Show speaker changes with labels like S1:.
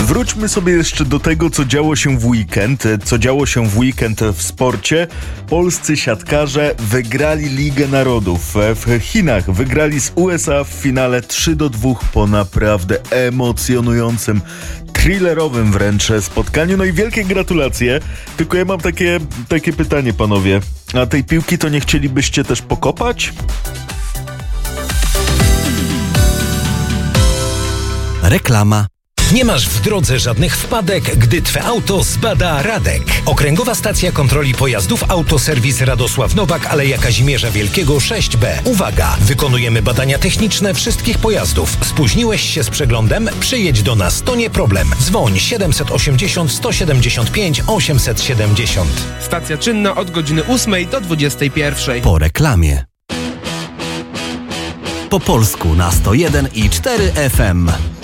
S1: Wróćmy sobie jeszcze do tego, co działo się w weekend w sporcie. Polscy siatkarze wygrali Ligę Narodów. W Chinach wygrali z USA w finale 3-2 po naprawdę emocjonującym, thrillerowym wręcz spotkaniu. No i wielkie gratulacje. Tylko ja mam takie pytanie, panowie. A tej piłki to nie chcielibyście też pokopać?
S2: Reklama.
S3: Nie masz w drodze żadnych wpadek, gdy Twe auto zbada Radek. Okręgowa Stacja Kontroli Pojazdów Autoserwis Radosław Nowak, Aleja Kazimierza Wielkiego 6B. Uwaga! Wykonujemy badania techniczne wszystkich pojazdów. Spóźniłeś się z przeglądem? Przyjedź do nas, to nie problem. Dzwoń 780 175 870.
S4: Stacja czynna od godziny 8 do 21.
S2: Po reklamie. Po polsku na 101,4 FM.